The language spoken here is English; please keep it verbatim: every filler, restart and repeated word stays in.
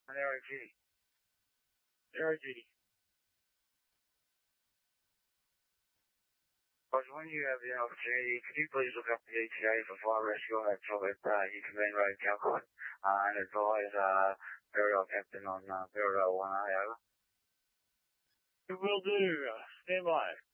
Eric G. Eric G. But when you have the opportunity, could you please look up the E T A for fire rescue until it, uh, you can then rate Calcutta, uh, and advise, uh, Peridot Captain on, uh, Peridot one A, over. We will do. Uh, stand by.